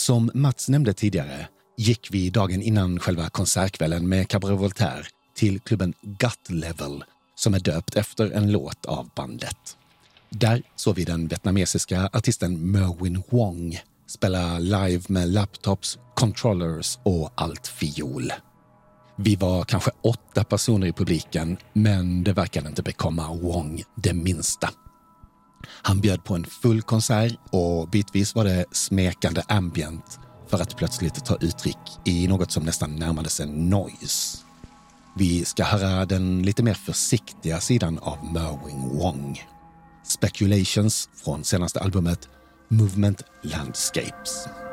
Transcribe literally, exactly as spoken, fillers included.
Som Mats nämnde tidigare gick vi dagen innan själva konsertkvällen med Cabaret Voltaire till klubben Gut Level som är döpt efter en låt av bandet. Där såg vi den vietnamesiska artisten Merwin Wong spela live med laptops, controllers och allt fiol. Vi var kanske åtta personer i publiken, men det verkade inte bekomma Wong det minsta. Han bjöd på en full konsert och bitvis var det smekande ambient för att plötsligt ta uttryck i något som nästan närmade sig noise. Vi ska höra den lite mer försiktiga sidan av Merwin Wong. Speculations från senaste albumet Movement Landscapes.